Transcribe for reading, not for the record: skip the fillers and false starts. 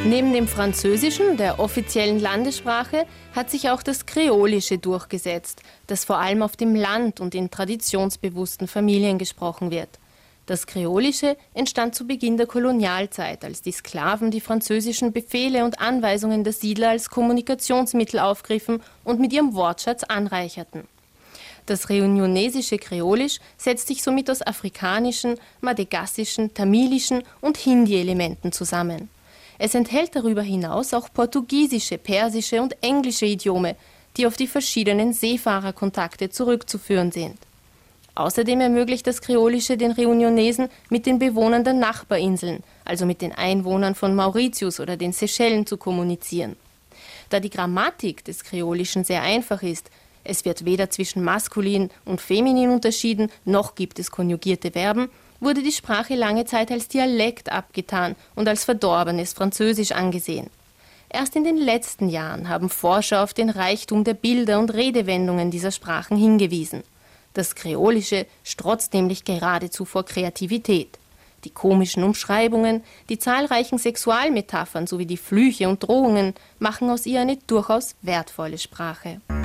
Neben dem Französischen, der offiziellen Landessprache, hat sich auch das Kreolische durchgesetzt, das vor allem auf dem Land und in traditionsbewussten Familien gesprochen wird. Das Kreolische entstand zu Beginn der Kolonialzeit, als die Sklaven die französischen Befehle und Anweisungen der Siedler als Kommunikationsmittel aufgriffen und mit ihrem Wortschatz anreicherten. Das reunionesische Kreolisch setzt sich somit aus afrikanischen, madagassischen, tamilischen und Hindi-Elementen zusammen. Es enthält darüber hinaus auch portugiesische, persische und englische Idiome, die auf die verschiedenen Seefahrerkontakte zurückzuführen sind. Außerdem ermöglicht das Kreolische den Reunionesen, mit den Bewohnern der Nachbarinseln, also mit den Einwohnern von Mauritius oder den Seychellen, zu kommunizieren. Da die Grammatik des Kreolischen sehr einfach ist, es wird weder zwischen maskulin und feminin unterschieden, noch gibt es konjugierte Verben, wurde die Sprache lange Zeit als Dialekt abgetan und als verdorbenes Französisch angesehen. Erst in den letzten Jahren haben Forscher auf den Reichtum der Bilder und Redewendungen dieser Sprachen hingewiesen. Das Kreolische strotzt nämlich geradezu vor Kreativität. Die komischen Umschreibungen, die zahlreichen Sexualmetaphern sowie die Flüche und Drohungen machen aus ihr eine durchaus wertvolle Sprache.